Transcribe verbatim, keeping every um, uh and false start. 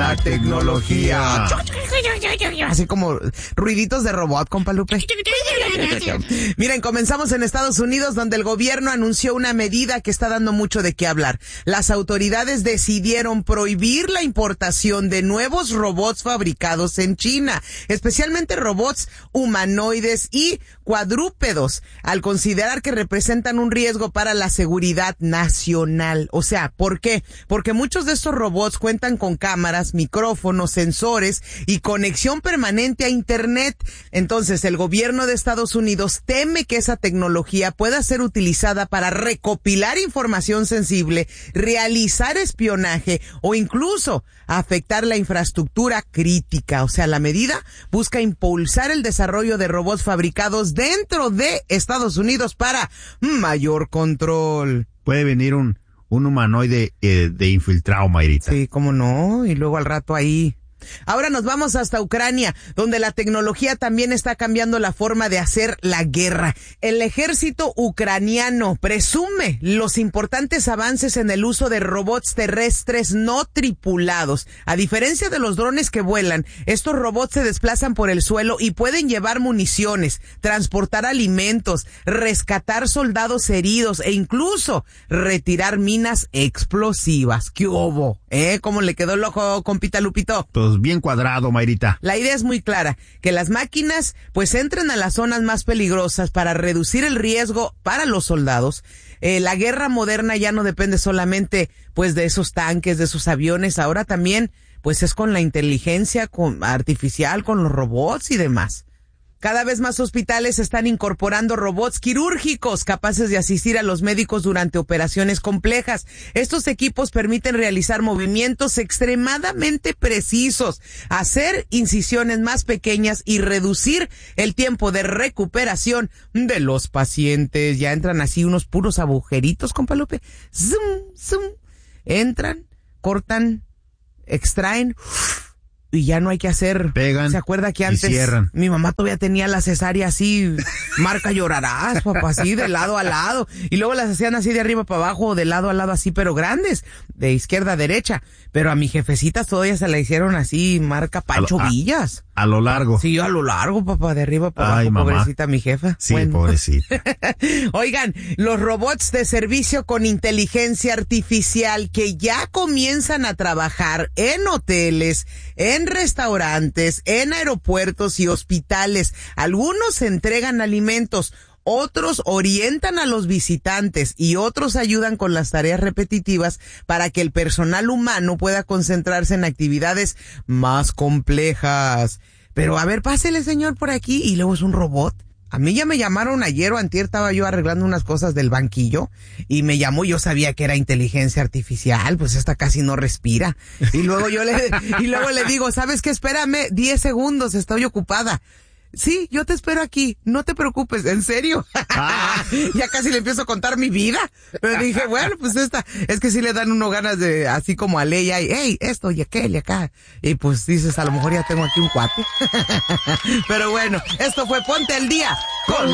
la tecnología. Así como ruiditos de robot, compa Lupe. Miren, comenzamos en Estados Unidos, donde el gobierno anunció una medida que está dando mucho de qué hablar. Las autoridades decidieron prohibir la importación de nuevos robots fabricados en China, especialmente robots humanoides y cuadrúpedos, al considerar que representan un riesgo para la seguridad nacional. O sea, ¿por qué? Porque muchos de estos robots cuentan con cámaras, micrófonos, sensores y conexión permanente a Internet. Entonces, el gobierno de Estados Unidos teme que esa tecnología pueda ser utilizada para recopilar información sensible, realizar espionaje o incluso afectar la infraestructura crítica. O sea, la medida busca impulsar el desarrollo de robots fabricados dentro de Estados Unidos para mayor control. Puede venir un, un humanoide eh, de infiltrado, Mayrita. Sí, cómo no, y luego al rato ahí. Ahora nos vamos hasta Ucrania, donde la tecnología también está cambiando la forma de hacer la guerra. El ejército ucraniano presume los importantes avances en el uso de robots terrestres no tripulados. A diferencia de los drones que vuelan, estos robots se desplazan por el suelo y pueden llevar municiones, transportar alimentos, rescatar soldados heridos e incluso retirar minas explosivas. ¿Qué hubo? ¿Eh? ¿Cómo le quedó el ojo, compita Lupito? Pues bien cuadrado, Mayrita. La idea es muy clara, que las máquinas pues entren a las zonas más peligrosas para reducir el riesgo para los soldados. Eh, la guerra moderna ya no depende solamente pues de esos tanques, de esos aviones, ahora también pues es con la inteligencia con, artificial, con los robots y demás. Cada vez más hospitales están incorporando robots quirúrgicos capaces de asistir a los médicos durante operaciones complejas. Estos equipos permiten realizar movimientos extremadamente precisos, hacer incisiones más pequeñas y reducir el tiempo de recuperación de los pacientes. Ya entran así unos puros agujeritos, compa Lupe. Zoom, zoom. Entran, cortan, extraen. Y ya no hay que hacer. Pegan. ¿Se acuerda que antes mi mamá todavía tenía la cesárea así, marca llorarás, papá, así de lado a lado? Y luego las hacían así de arriba para abajo o de lado a lado así, pero grandes, de izquierda a derecha. Pero a mi jefecita todavía se la hicieron así, marca Pancho a, a, Villas. A lo largo. Sí, a lo largo, papá, de arriba para abajo, mamá. Pobrecita mi jefa. Sí, bueno. pobrecita. Oigan, los robots de servicio con inteligencia artificial que ya comienzan a trabajar en hoteles, en restaurantes, en aeropuertos y hospitales. Algunos entregan alimentos, otros orientan a los visitantes y otros ayudan con las tareas repetitivas para que el personal humano pueda concentrarse en actividades más complejas. Pero a ver, pásele señor por aquí y luego es un robot. A mí ya me llamaron ayer o antier, estaba yo arreglando unas cosas del banquillo y me llamó, yo sabía que era inteligencia artificial, pues esta casi no respira. Y luego yo le, y luego le digo, ¿sabes qué? Espérame diez segundos, estoy ocupada. Sí, yo te espero aquí, no te preocupes, ¿en serio? Ah. Ya casi le empiezo a contar mi vida. Pero dije, bueno, pues esta, es que sí le dan uno ganas de, así como a Leia, y, hey, esto y aquel y acá. Y pues dices, a lo mejor ya tengo aquí un cuate. Pero bueno, esto fue Ponte al Día con